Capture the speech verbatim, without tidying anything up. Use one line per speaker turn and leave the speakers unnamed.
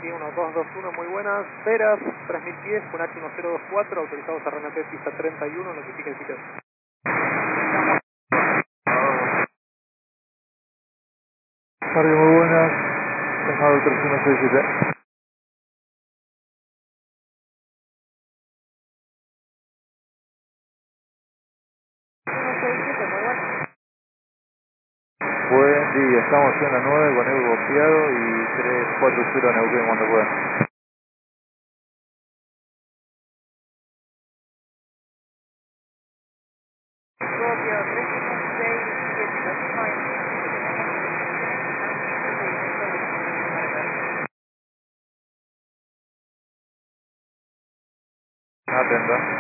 uno dos dos uno, muy buenas. Peras, tres mil pies, con H uno cero dos cuatro, autorizados a arrancar pista treinta y uno, notifique el sitio.
Tarde, muy buenas. Dejado tres uno seis siete.
uno seis siete, muy buenas.
Buen día, estamos en la nueve con Evo Confiado y tres cuatro cero en Neuquén cuando puedan.
Copia tres uno seis siete, la última vez que tenemos comunicación al procedimiento de carga.
Atenta.